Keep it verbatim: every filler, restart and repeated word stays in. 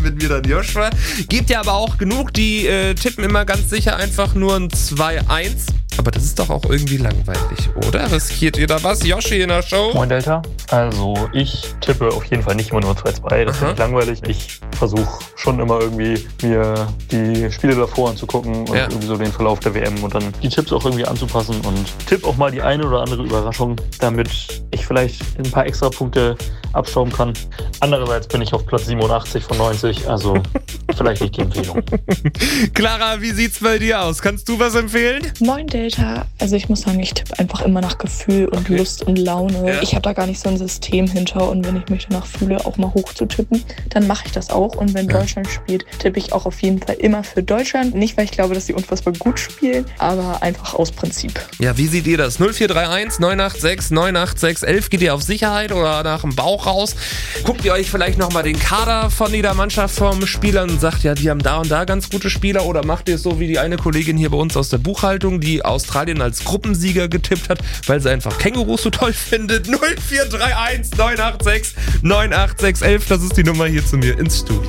mit mir dann Joshua. Gibt ja aber auch genug, die äh, tippen immer ganz sicher einfach nur ein zwei eins. Aber das ist doch auch irgendwie langweilig, oder? Riskiert ihr da was? Yoshi in der Show? Moin Delta. Also ich tippe auf jeden Fall nicht immer nur zwei zwei, das finde ich langweilig. Ich versuche schon immer irgendwie mir die Spiele davor anzugucken und ja. irgendwie so den Verlauf der W M und dann die Tipps auch irgendwie anzupassen und tippe auch mal die eine oder andere Überraschung, damit ich vielleicht ein paar extra Punkte abstauben kann. Andererseits bin ich auf Platz siebenundachtzig von neunzig, also vielleicht nicht die Empfehlung. Clara, wie sieht's bei dir aus? Kannst du was empfehlen? Moin Delta. Also ich muss sagen, ich tippe einfach immer nach Gefühl und okay. Lust und Laune. Ja. Ich habe da gar nicht so ein System hinter und wenn ich mich danach fühle, auch mal hoch zu tippen, dann mache ich das auch. Und wenn ja. Deutschland spielt, tippe ich auch auf jeden Fall immer für Deutschland. Nicht, weil ich glaube, dass sie unfassbar gut spielen, aber einfach aus Prinzip. Ja, wie seht ihr das? null vier drei eins neun acht sechs neun acht sechs elf. Geht ihr auf Sicherheit oder nach dem Bauch raus? Guckt ihr euch vielleicht nochmal den Kader von jeder Mannschaft vom Spieler und sagt, ja, die haben da und da ganz gute Spieler, oder macht ihr es so wie die eine Kollegin hier bei uns aus der Buchhaltung, die Australien als Gruppensieger getippt hat, weil sie einfach Kängurus so toll findet? null vier drei eins neun acht sechs neun acht sechs elf, das ist die Nummer hier zu mir ins Studio.